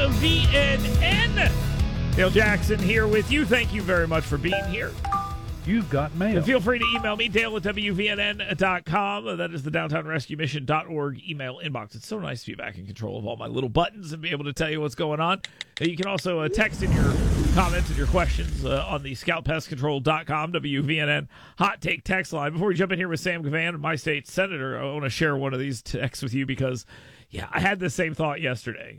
WVNN. Dale Jackson here with you. Thank you very much for being here. You've got mail. And feel free to email me, Dale at WVNN.com. That is the DowntownRescueMission.org email inbox. It's so nice to be back in control of all my little buttons and be able to tell you what's going on. You can also text in your comments and your questions on the ScoutPestControl.com WVNN Hot Take text line. Before we jump in here with Sam Gavan, my state senator, I want to share one of these texts with you because, yeah, I had the same thought yesterday.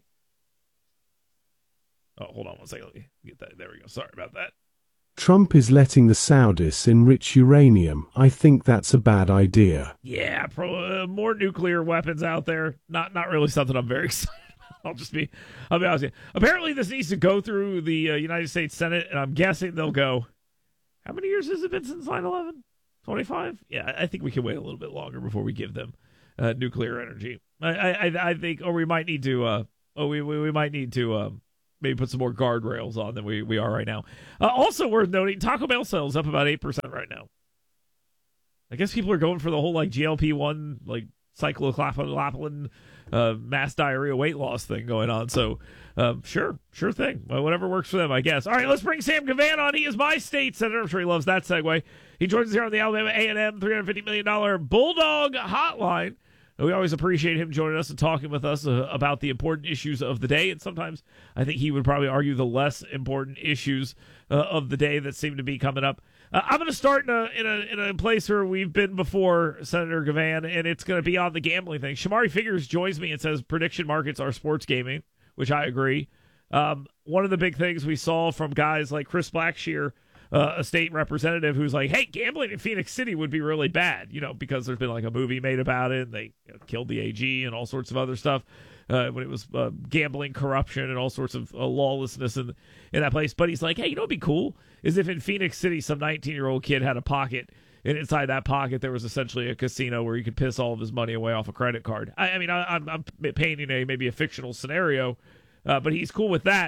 Oh, hold on one second. Let me get that. There we go. Sorry about that. Trump is letting the Saudis enrich uranium. I think that's a bad idea. Yeah, more nuclear weapons out there. Not really something I'm very excited about. I'll be honest with you. Apparently, this needs to go through the United States Senate, and I'm guessing they'll go. How many years has it been since 9/11? 25? Yeah, I think we can wait a little bit longer before we give them nuclear energy. I think, or we might need to. We might need to. Maybe put some more guardrails on than we are right now. Also worth noting, Taco Bell sales up about 8% right now. I guess people are going for the whole GLP-1, cyclophosphamide, mass diarrhea weight loss thing going on. So, sure thing. Whatever works for them, I guess. All right, let's bring Sam Gavan on. He is my state senator. I'm sure he loves that segue. He joins us here on the Alabama A&M $350 million Bulldog Hotline. We always appreciate him joining us and talking with us about the important issues of the day. And sometimes I think he would probably argue the less important issues of the day that seem to be coming up. I'm going to start in a place where we've been before, Senator Gavan, and it's going to be on the gambling thing. Shamari Figures joins me and says prediction markets are sports gaming, which I agree. One of the big things we saw from guys like Chris Blackshear, a state representative who's like, hey, gambling in Phoenix City would be really bad, because there's been a movie made about it, and they killed the AG and all sorts of other stuff when it was gambling, corruption, and all sorts of lawlessness in that place. But he's like, hey, what'd be cool is if in Phoenix City some 19-year-old kid had a pocket, and inside that pocket there was essentially a casino where he could piss all of his money away off a credit card. I'm painting maybe a fictional scenario, but he's cool with that.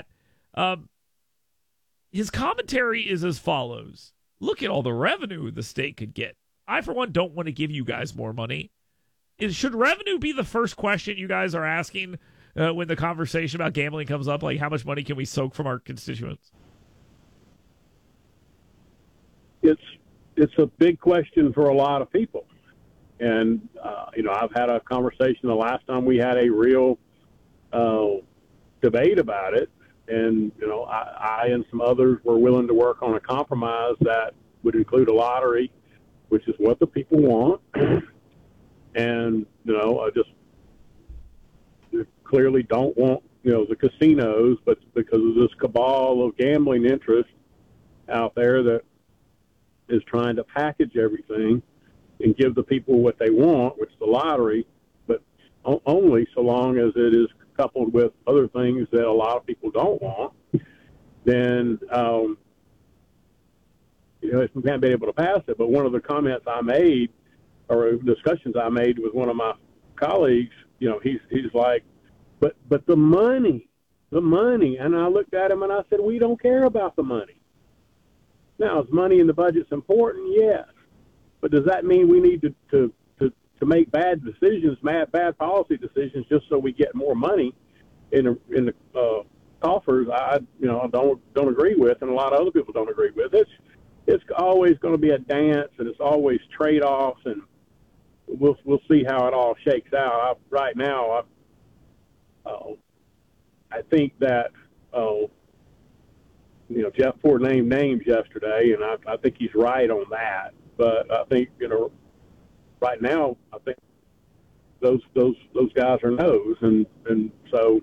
His commentary is as follows. Look at all the revenue the state could get. I, for one, don't want to give you guys more money. Should revenue be the first question you guys are asking when the conversation about gambling comes up? How much money can we soak from our constituents? It's a big question for a lot of people. And, I've had a conversation the last time we had a real debate about it. And, I and some others were willing to work on a compromise that would include a lottery, which is what the people want. And, I just clearly don't want, the casinos, but because of this cabal of gambling interest out there that is trying to package everything and give the people what they want, which is the lottery, but only so long as it is coupled with other things that a lot of people don't want, then we haven't been able to pass it. But one of the comments I made, or discussions I made with one of my colleagues, he's like, but the money, and I looked at him and I said, we don't care about the money. Now, is money in the budget's important? Yes, but does that mean we need to make bad decisions, bad policy decisions, just so we get more money in the coffers? I don't agree with, and a lot of other people don't agree with. It's always going to be a dance, and it's always trade-offs, and we'll see how it all shakes out. Right now, I think that Jeff Ford named names yesterday, and I think he's right on that. But I think right now, I think those guys are no's, and so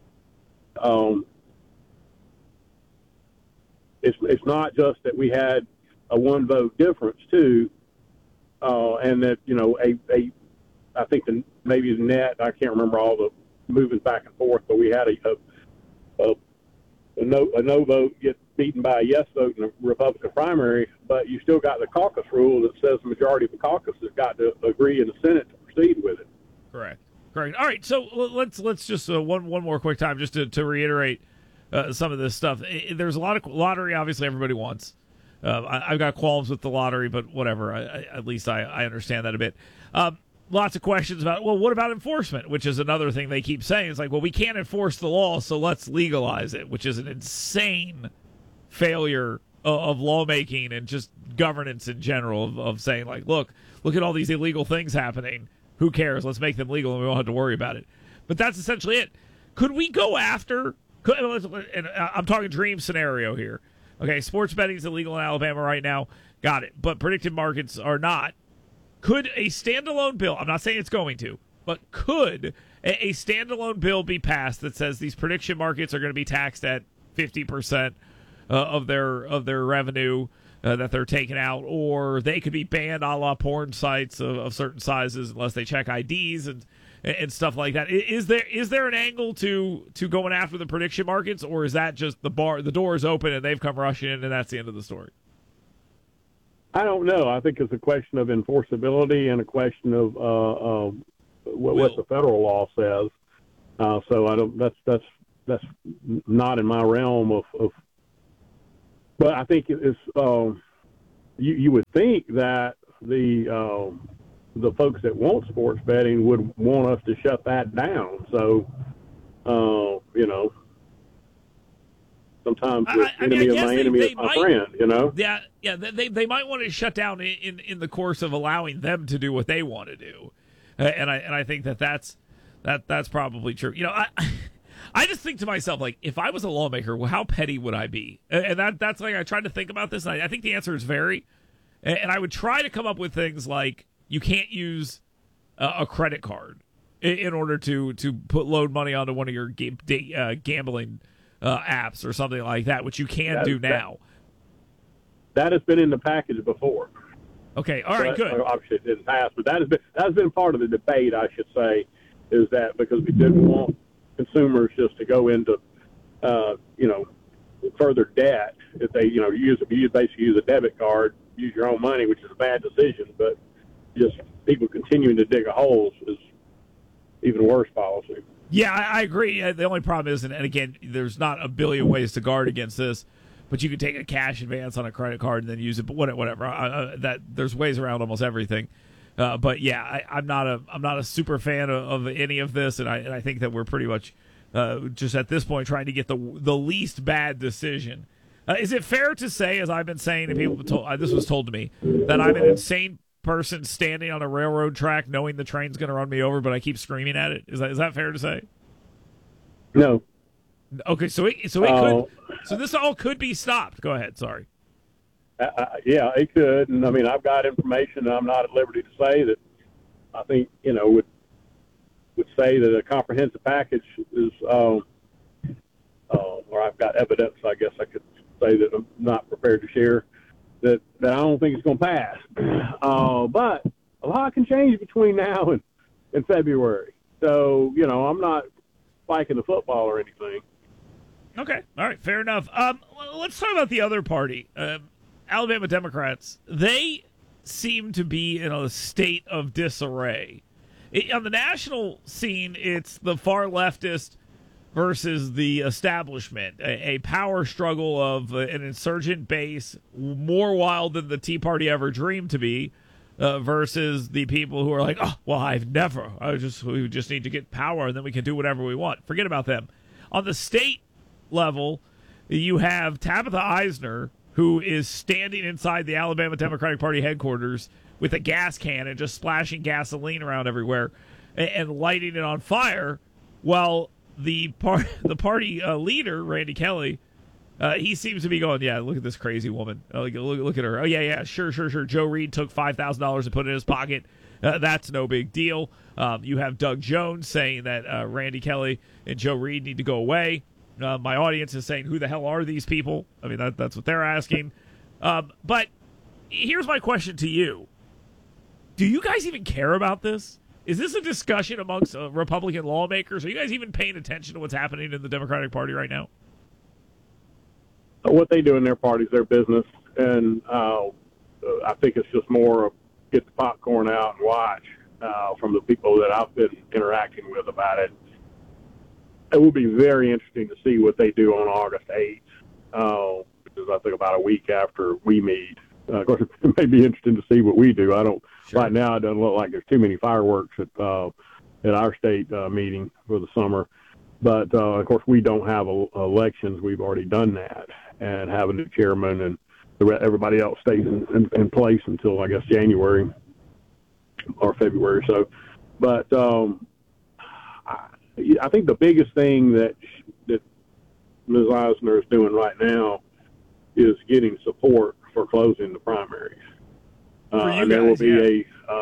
it's not just that we had a one vote difference too, and that I think maybe the net, I can't remember all the moving back and forth, but we had a no vote get beaten by a yes vote in the Republican primary, but you still got the caucus rule that says the majority of the caucus has got to agree in the Senate to proceed with it. Correct. All right, so let's just one more quick time just to reiterate some of this stuff. There's a lot of lottery, obviously everybody wants. I've got qualms with the lottery, but whatever. At least I understand that a bit. lots of questions about, well, what about enforcement, which is another thing they keep saying. It's like, well, we can't enforce the law, so let's legalize it, which is an insane failure of lawmaking and just governance in general of saying, like, look at all these illegal things happening. Who cares? Let's make them legal and we won't have to worry about it. But that's essentially it. Could we go after, and I'm talking dream scenario here. Okay, sports betting is illegal in Alabama right now. Got it. But predictive markets are not. Could a standalone bill, I'm not saying it's going to, but could a standalone bill be passed that says these prediction markets are going to be taxed at 50% of their revenue that they're taking out, or they could be banned a la porn sites of certain sizes unless they check IDs and stuff like that? Is there an angle to going after the prediction markets, or is that just the door is open and they've come rushing in and that's the end of the story? I don't know. I think it's a question of enforceability and a question of what the federal law says. So I don't. That's not in my realm of. But I think it's. You would think that the folks that want sports betting would want us to shut that down. So, sometimes the enemy of my enemy is my friend, Yeah, they might want to shut down in the course of allowing them to do what they want to do, and I think that's probably true. I just think to myself, like, if I was a lawmaker, well, how petty would I be? And that's like, I tried to think about this, and I think the answer is very. And I would try to come up with things like you can't use a credit card in order to load money onto one of your gambling apps or something like that, which you can do now. That has been in the package before. Okay, all right, good. Obviously, it didn't pass, but that has been part of the debate, I should say, is that because we didn't want consumers just to go into, further debt if they, basically use a debit card, use your own money, which is a bad decision, but just people continuing to dig a hole is even worse policy. Yeah, I agree. The only problem is, and again, there's not a billion ways to guard against this, but you can take a cash advance on a credit card and then use it. But whatever, that there's ways around almost everything. But yeah, I'm not a super fan of any of this, and I think that we're pretty much just at this point trying to get the least bad decision. Is it fair to say, as I've been saying, and people this was told to me, that I'm an insane person standing on a railroad track knowing the train's going to run me over, but I keep screaming at it? Is that fair to say? No. Okay, so this all could be stopped. Go ahead. Sorry. Yeah, it could, and I mean, I've got information that I'm not at liberty to say that I think would say that a comprehensive package is, or I've got evidence, I guess I could say, that I'm not prepared to share, that I don't think it's going to pass. But a lot can change between now and February. So, I'm not spiking the football or anything. Okay. All right. Fair enough. Let's talk about the other party. Alabama Democrats. They seem to be in a state of disarray. On the national scene, it's the far leftist versus the establishment, a power struggle of an insurgent base more wild than the Tea Party ever dreamed to be, versus the people who are like, oh, well, we just need to get power and then we can do whatever we want. Forget about them. On the state level, you have Tabitha Eisner, who is standing inside the Alabama Democratic Party headquarters with a gas can and just splashing gasoline around everywhere and lighting it on fire, while the party leader, Randy Kelly, he seems to be going, yeah, look at this crazy woman. Look at her. Oh, yeah, sure. Joe Reed took $5,000 and put it in his pocket. That's no big deal. You have Doug Jones saying that Randy Kelly and Joe Reed need to go away. My audience is saying, who the hell are these people? I mean, that's what they're asking. But here's my question to you. Do you guys even care about this? Is this a discussion amongst Republican lawmakers? Are you guys even paying attention to what's happening in the Democratic Party right now? What they do in their party is their business, and I think it's just more of get the popcorn out and watch from the people that I've been interacting with about it. It will be very interesting to see what they do on August 8th, which is, I think, about a week after we meet. Of course, it may be interesting to see what we do. I don't. Sure. Right now, it doesn't look like there's too many fireworks at our state meeting for the summer. But of course, we don't have elections. We've already done that, and have a new chairman, and everybody else stays in place until, I guess, January or February. So, but I think the biggest thing that Ms. Eisner is doing right now is getting support for closing the primaries. And there will be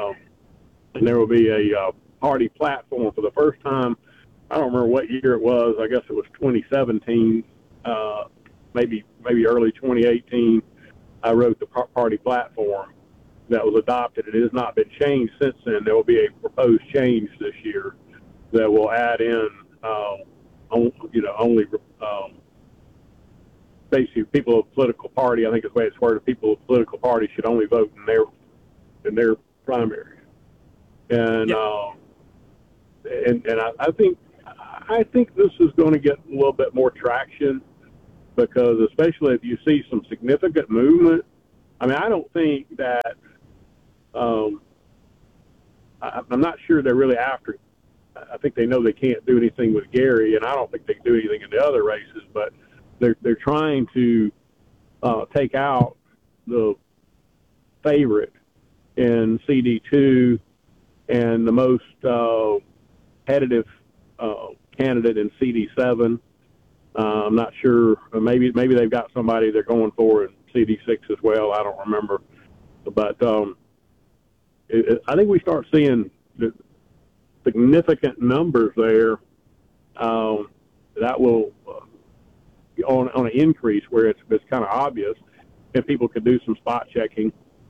a party platform for the first time. I don't remember what year it was. I guess it was 2017, maybe early 2018. I wrote the party platform that was adopted. It has not been changed since then. There will be a proposed change this year that will add in, only basically people of political party. I think is the way it's worded. People of political party should only vote in their primary. And and I think this is going to get a little bit more traction, because especially if you see some significant movement. I mean, I don't think that I'm not sure they're really after. I think they know they can't do anything with Gary, and I don't think they can do anything in the other races. But they're trying to take out the favorite in CD2 and the most competitive candidate in CD7. I'm not sure. Maybe they've got somebody they're going for in CD6 as well. I don't remember. But I think we start seeing the significant numbers there. That will on an increase where it's kind of obvious, and people can do some spot checking.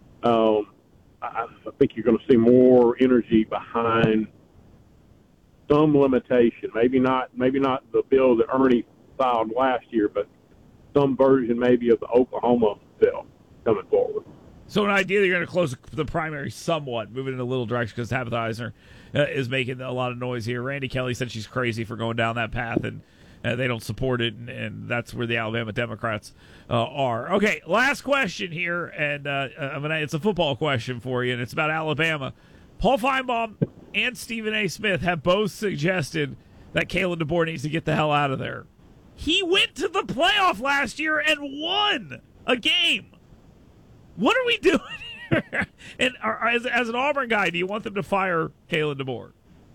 I think you're going to see more energy behind some limitation. Maybe not the bill that Ernie filed last year, but some version maybe of the Oklahoma bill coming forward. So an idea that you're going to close the primary somewhat, moving in a little direction, because Tabitha Eisner is making a lot of noise here. Randy Kelly said she's crazy for going down that path, and they don't support it, and that's where the Alabama Democrats are. Okay, last question here, and it's a football question for you, and it's about Alabama. Paul Feinbaum and Stephen A. Smith have both suggested that Kalen DeBoer needs to get the hell out of there. He went to the playoff last year and won a game. What are we doing here? And as an Auburn guy, do you want them to fire Kalen DeBoer?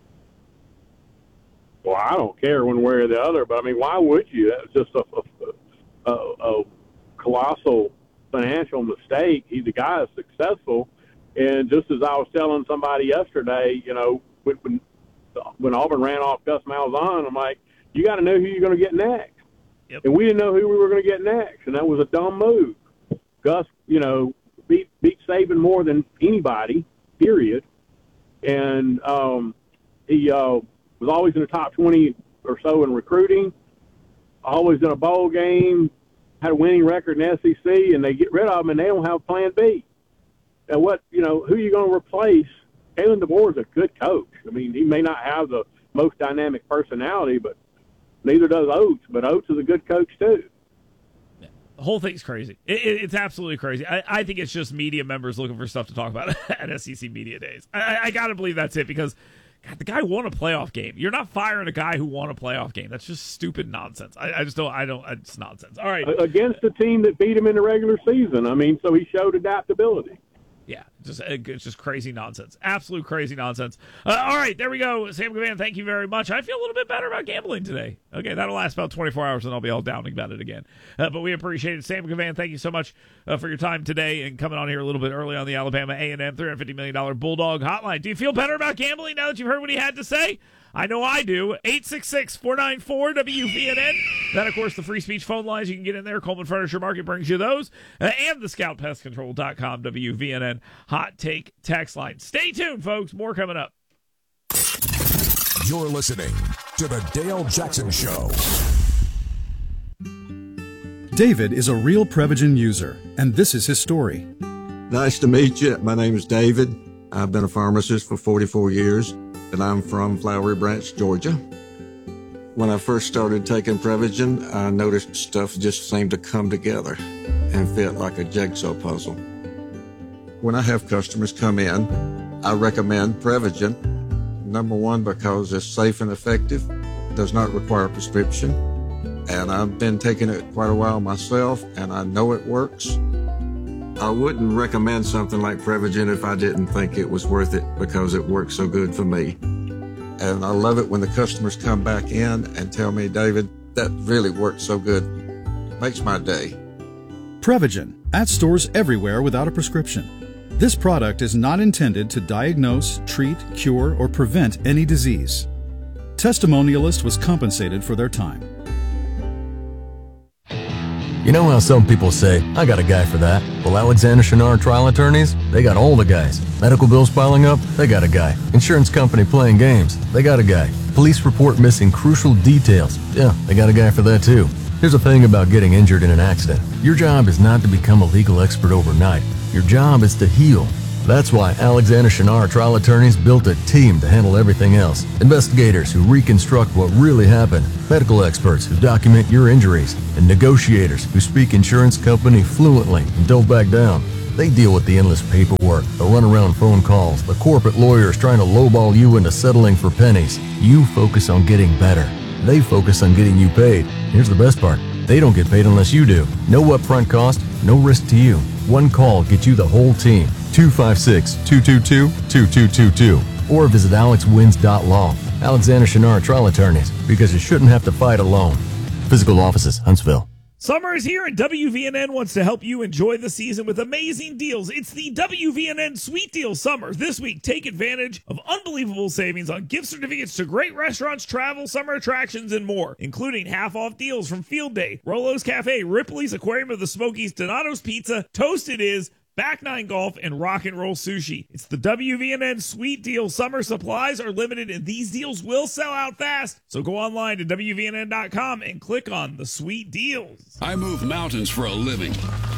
Well, I don't care one way or the other, but I mean, why would you? That's just a colossal financial mistake. The guy is successful, and just as I was telling somebody yesterday, when Auburn ran off Gus Malzahn, I'm like, you got to know who you're going to get next. Yep. And we didn't know who we were going to get next, and that was a dumb move. Gus, beat Saban more than anybody, period. And he was always in the top 20 or so in recruiting, always in a bowl game, had a winning record in the SEC, and they get rid of him, and they don't have plan B. And who are you going to replace? Kalen DeBoer is a good coach. I mean, he may not have the most dynamic personality, but neither does Oates. But Oates is a good coach, too. The whole thing's crazy. It's absolutely crazy. I think it's just media members looking for stuff to talk about at SEC Media Days. I got to believe that's it, because God, the guy won a playoff game. You're not firing a guy who won a playoff game. That's just stupid nonsense. It's nonsense. All right. Against a team that beat him in the regular season. I mean, so he showed adaptability. Yeah, it's just crazy nonsense. Absolute crazy nonsense. All right, there we go. Sam Gavan, thank you very much. I feel a little bit better about gambling today. Okay, that'll last about 24 hours, and I'll be all downing about it again. But we appreciate it. Sam Gavan, thank you so much for your time today and coming on here a little bit early on the Alabama A&M $350 million Bulldog Hotline. Do you feel better about gambling now that you've heard what he had to say? I know I do. 866-494-WVNN. Then, of course, the free speech phone lines. You can get in there. Coleman Furniture Market brings you those. And the ScoutPestControl.com WVNN Hot Take text line. Stay tuned, folks. More coming up. You're listening to The Dale Jackson Show. David is a real Prevagen user, and this is his story. Nice to meet you. My name is David. I've been a pharmacist for 44 years. And I'm from Flowery Branch, Georgia. When I first started taking Prevagen, I noticed stuff just seemed to come together and fit like a jigsaw puzzle. When I have customers come in, I recommend Prevagen. Number one, because it's safe and effective, does not require a prescription. And I've been taking it quite a while myself, and I know it works. I wouldn't recommend something like Prevagen if I didn't think it was worth it because it works so good for me. And I love it when the customers come back in and tell me, David, that really worked so good. It makes my day. Prevagen, at stores everywhere without a prescription. This product is not intended to diagnose, treat, cure, or prevent any disease. Testimonialist was compensated for their time. You know how some people say, I got a guy for that. Well, Alexander Chenard Trial Attorneys, they got all the guys. Medical bills piling up, they got a guy. Insurance company playing games, they got a guy. Police report missing crucial details, yeah, they got a guy for that too. Here's the thing about getting injured in an accident. Your job is not to become a legal expert overnight. Your job is to heal. That's why Alexander Chenard Trial Attorneys built a team to handle everything else. Investigators who reconstruct what really happened, medical experts who document your injuries, and negotiators who speak insurance company fluently and don't back down. They deal with the endless paperwork, the runaround phone calls, the corporate lawyers trying to lowball you into settling for pennies. You focus on getting better. They focus on getting you paid. Here's the best part. They don't get paid unless you do. No upfront cost, no risk to you. One call gets you the whole team. 256-222-2222. Or visit alexwins.law. Alexander Chenard Trial Attorneys, because you shouldn't have to fight alone. Physical offices, Huntsville. Summer is here, and WVNN wants to help you enjoy the season with amazing deals. It's the WVNN Sweet Deal Summer. This week, take advantage of unbelievable savings on gift certificates to great restaurants, travel, summer attractions, and more, including half-off deals from Field Day, Rolo's Cafe, Ripley's Aquarium of the Smokies, Donato's Pizza, Toasted Is, Back Nine Golf, and Rock and Roll Sushi. It's the WVNN Sweet Deal Summer. Supplies are limited, and these deals will sell out fast. So go online to WVNN.com and click on the Sweet Deals. I move mountains for a living.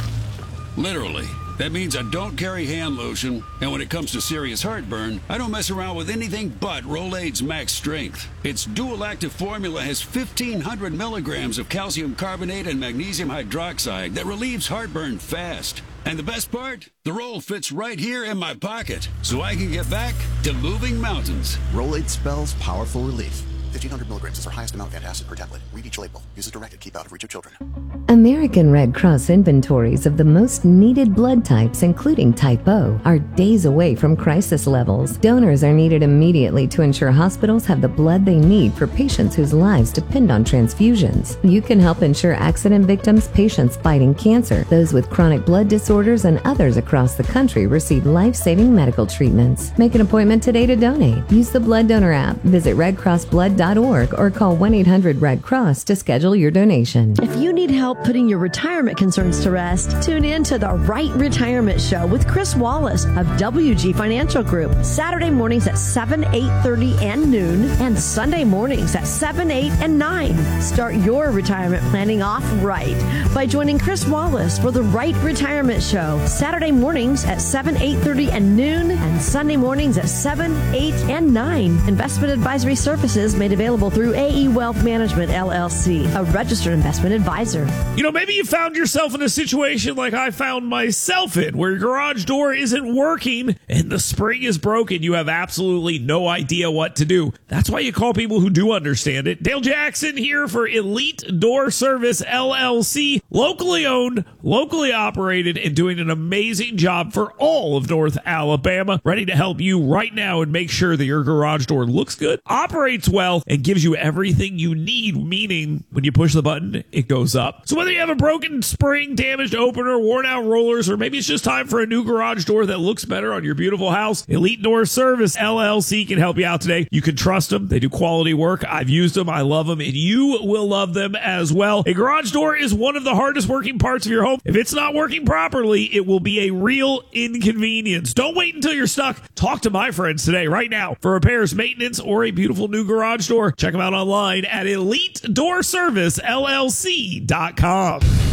Literally. That means I don't carry hand lotion, and when it comes to serious heartburn, I don't mess around with anything but Rolaids Max Strength. Its dual-active formula has 1,500 milligrams of calcium carbonate and magnesium hydroxide that relieves heartburn fast. And the best part? The roll fits right here in my pocket, so I can get back to moving mountains. Rolaids spells powerful relief. 1,500 milligrams is our highest amount of antacid per tablet. Read each label. Use as directed. Keep out of reach of children. American Red Cross inventories of the most needed blood types, including Type O, are days away from crisis levels. Donors are needed immediately to ensure hospitals have the blood they need for patients whose lives depend on transfusions. You can help ensure accident victims, patients fighting cancer, those with chronic blood disorders, and others across the country receive life-saving medical treatments. Make an appointment today to donate. Use the Blood Donor app. Visit redcrossblood.org or call 1-800-RED-CROSS to schedule your donation. If you need help putting your retirement concerns to rest, tune in to The Right Retirement Show with Chris Wallace of WG Financial Group. Saturday mornings at 7, 8:30, and noon, and Sunday mornings at 7, 8, and 9. Start your retirement planning off right by joining Chris Wallace for The Right Retirement Show. Saturday mornings at 7, 8:30, and noon, and Sunday mornings at 7, 8, and 9. Investment advisory services made available through AE Wealth Management, LLC, a registered investment advisor. You know, maybe you found yourself in a situation like I found myself in, where your garage door isn't working and the spring is broken. You have absolutely no idea what to do. That's why you call people who do understand it. Dale Jackson here for Elite Door Service, LLC, locally owned, locally operated, and doing an amazing job for all of North Alabama. Ready to help you right now and make sure that your garage door looks good, operates well, and gives you everything you need, meaning when you push the button, it goes up. So whether you have a broken spring, damaged opener, worn out rollers, or maybe it's just time for a new garage door that looks better on your beautiful house, Elite Door Service, LLC can help you out today. You can trust them. They do quality work. I've used them. I love them, and you will love them as well. A garage door is one of the hardest working parts of your home. If it's not working properly, it will be a real inconvenience. Don't wait until you're stuck. Talk to my friends today, right now, for repairs, maintenance, or a beautiful new garage door. Check them out online at EliteDoorServiceLLC.com.